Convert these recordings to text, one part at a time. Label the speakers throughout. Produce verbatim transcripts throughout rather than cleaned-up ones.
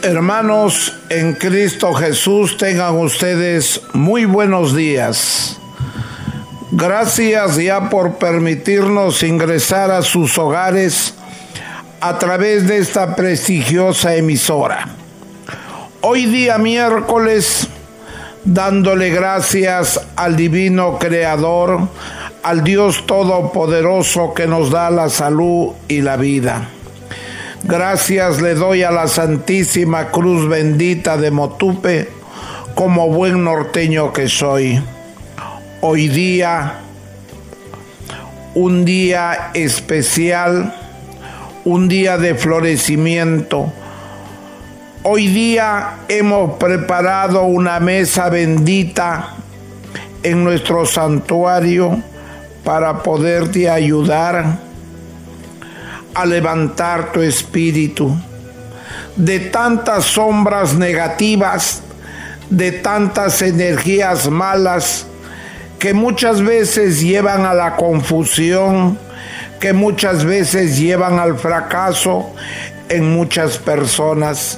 Speaker 1: Hermanos en Cristo Jesús, tengan ustedes muy buenos días. Gracias ya por permitirnos ingresar a sus hogares a través de esta prestigiosa emisora. Hoy día miércoles, dándole gracias al Divino Creador, al Dios Todopoderoso que nos da la salud y la vida. Gracias le doy a la Santísima Cruz Bendita de Motupe, como buen norteño que soy. Hoy día, un día especial, un día de florecimiento. Hoy día hemos preparado una mesa bendita en nuestro santuario para poderte ayudar a levantar tu espíritu de tantas sombras negativas, de tantas energías malas que muchas veces llevan a la confusión, que muchas veces llevan al fracaso en muchas personas.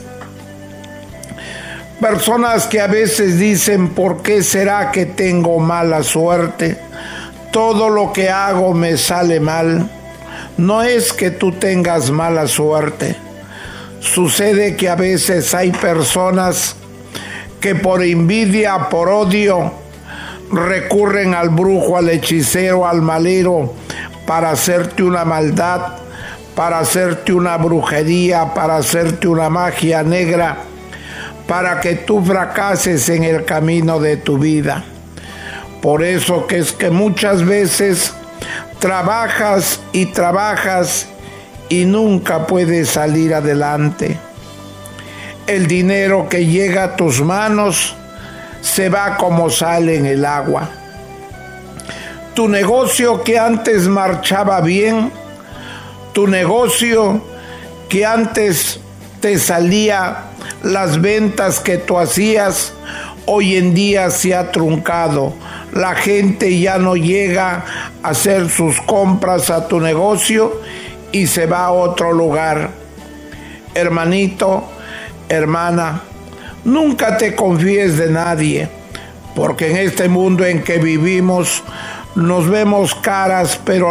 Speaker 1: Personas que a veces dicen, ¿por qué será que tengo mala suerte? Todo lo que hago me sale mal. No es que tú tengas mala suerte. Sucede que a veces hay personas que por envidia, por odio, recurren al brujo, al hechicero, al malero para hacerte una maldad, para hacerte una brujería, para hacerte una magia negra, para que tú fracases en el camino de tu vida. Por eso que es que muchas veces trabajas y trabajas y nunca puedes salir adelante. El dinero que llega a tus manos se va como sale en el agua. Tu negocio que antes marchaba bien, tu negocio que antes te salía las ventas que tú hacías, hoy en día se ha truncado. La gente ya no llega a hacer sus compras a tu negocio y se va a otro lugar. Hermanito, hermana, nunca te confíes de nadie, porque en este mundo en que vivimos nos vemos caras, pero